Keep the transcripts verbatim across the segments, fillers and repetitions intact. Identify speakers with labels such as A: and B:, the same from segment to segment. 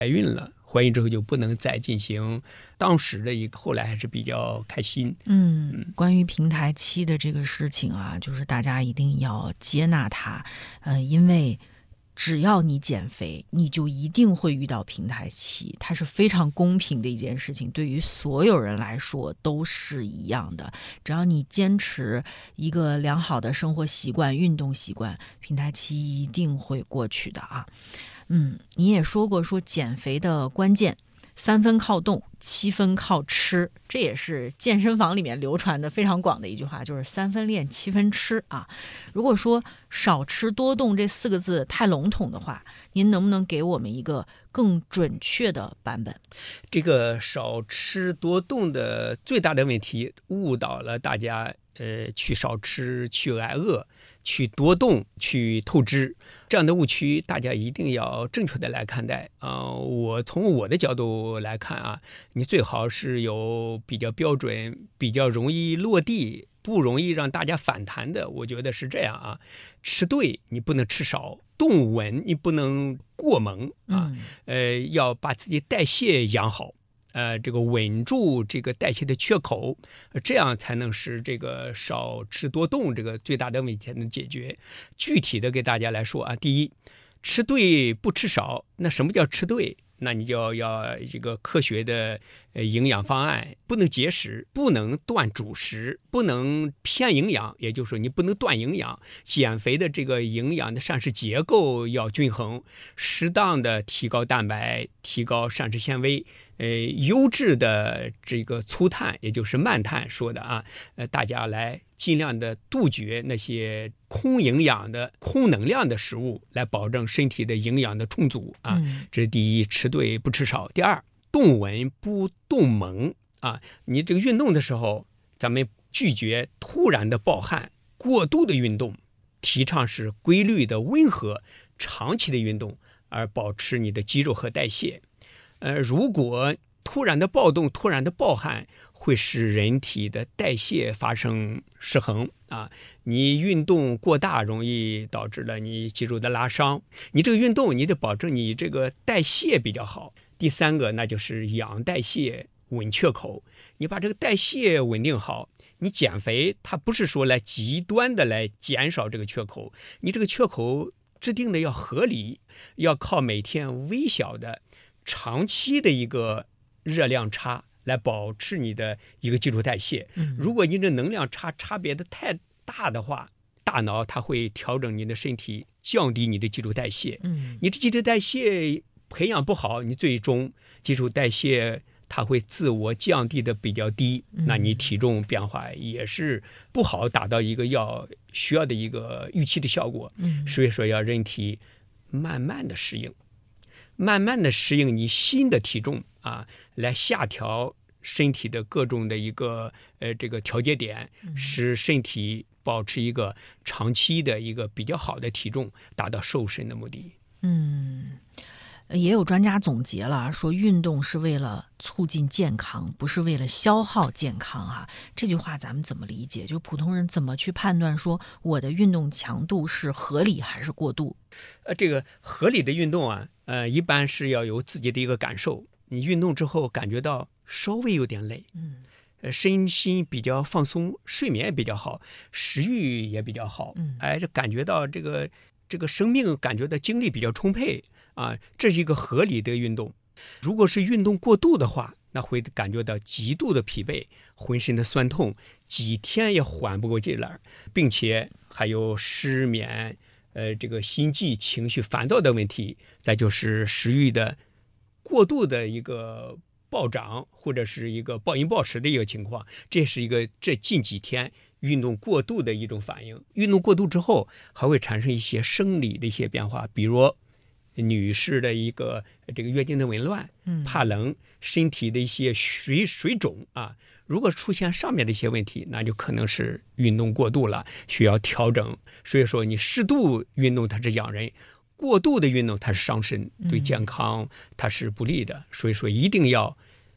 A: 怀孕了，怀孕之后就不能再进行当时的一个，后来还是比较开心。
B: 嗯，嗯关于平台期的这个事情啊，就是大家一定要接纳它，呃，因为只要你减肥，你就一定会遇到平台期，它是非常公平的一件事情，对于所有人来说都是一样的。只要你坚持一个良好的生活习惯、运动习惯，平台期一定会过去的啊。嗯，你也说过，说减肥的关键三分靠动，七分靠吃，这也是健身房里面流传的非常广的一句话，就是三分练，七分吃啊。如果说少吃多动这四个字太笼统的话，您能不能给我们一个更准确的版本？
A: 这个少吃多动的最大的问题误导了大家，呃，去少吃，去挨饿，去多动，去透支，这样的误区大家一定要正确的来看待啊、呃！我从我的角度来看啊，你最好是有比较标准、比较容易落地、不容易让大家反弹的。我觉得是这样啊，吃对你不能吃少，动稳你不能过猛啊，
B: 嗯、
A: 呃，要把自己代谢养好。呃，这个稳住这个代谢的缺口，呃这样才能使这个少吃多动这个最大的问题才能解决。具体的给大家来说啊，第一，吃对不吃少。那什么叫吃对？那你就要要这个科学的呃营养方案，不能节食，不能断主食，不能偏营养，也就是说你不能断营养。减肥的这个营养的膳食结构要均衡，适当的提高蛋白，提高膳食纤维。呃，优质的这个粗碳，也就是慢碳说的啊，呃，大家来尽量的杜绝那些空营养的、空能量的食物，来保证身体的营养的充足啊。
B: 嗯、
A: 这是第一，吃对不吃少。第二，动稳不动猛啊。你这个运动的时候，咱们拒绝突然的暴汗、过度的运动，提倡是规律的、温和、长期的运动，而保持你的肌肉和代谢。呃，如果突然的暴动、突然的暴汗，会使人体的代谢发生失衡啊。你运动过大，容易导致了你肌肉的拉伤。你这个运动，你得保证你这个代谢比较好。第三个，那就是养代谢、稳缺口。你把这个代谢稳定好，你减肥，它不是说来极端的来减少这个缺口，你这个缺口制定的要合理，要靠每天微小的。长期的一个热量差来保持你的一个基础代谢。如果你的能量差差别的太大的话，大脑它会调整你的身体，降低你的基础代谢。你的基础代谢培养不好，你最终基础代谢它会自我降低的比较低，那你体重变化也是不好达到一个要需要的一个预期的效果。所以说要人体慢慢的适应。慢慢的适应你新的体重啊，来下调身体的各种的一个呃这个调节点，使身体保持一个长期的一个比较好的体重，达到瘦身的目的。
B: 嗯，也有专家总结了，说运动是为了促进健康，不是为了消耗健康哈、啊。这句话咱们怎么理解？就普通人怎么去判断说我的运动强度是合理还是过度？
A: 呃，这个合理的运动啊。呃，一般是要有自己的一个感受，你运动之后感觉到稍微有点累，嗯，呃，身心比较放松，睡眠也比较好，食欲也比较好，嗯，哎，这感觉到这个这个生命感觉到精力比较充沛啊，这是一个合理的运动。如果是运动过度的话，那会感觉到极度的疲惫，浑身的酸痛，几天也缓不过劲来，并且还有失眠。呃，这个心悸、情绪烦躁的问题，再就是食欲的过度的一个暴涨，或者是一个暴饮暴食的一个情况，这是一个这近几天运动过度的一种反应。运动过度之后，还会产生一些生理的一些变化，比如女士的一个这个月经的紊乱，怕冷，身体的一些水水肿啊。如果出现上面的一些问题，那就可能是运动过度了，需要调整。所以说，你适度运动它是养人，过度的运动它是伤身，对健康它是不利的。所以说，一定要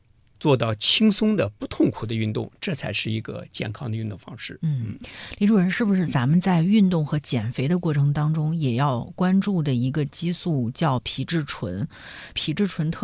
A: 做到轻松的、不痛苦的运动，这才是一个健康的运动方式。
B: 嗯，李主任，是不是咱们在运动和减肥的过程当中，也要关注的一个激素叫皮质醇？皮质醇特